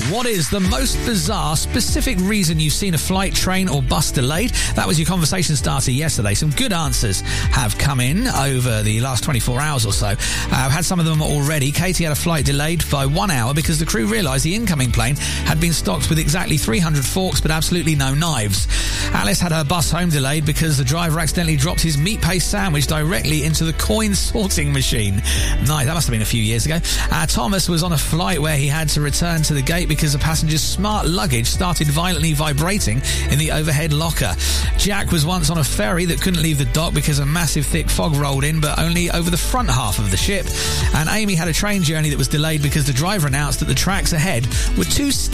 What is the most bizarre, specific reason you've seen a flight, train or bus delayed? That was your conversation starter yesterday. Some good answers have come in over the last 24 hours or so. I've had some of them already. Katie had a flight delayed by 1 hour because the crew realised the incoming plane had been stocked with exactly 300 forks but absolutely no knives. Alice had her bus home delayed because the driver accidentally dropped his meat paste sandwich directly into the coin sorting machine. Nice, that must have been a few years ago. Thomas was on a flight where he had to return to the gate because a passenger's smart luggage started violently vibrating in the overhead locker. Jack was once on a ferry that couldn't leave the dock because a massive thick fog rolled in, but only over the front half of the ship. And Amy had a train journey that was delayed because the driver announced that the tracks ahead were too steep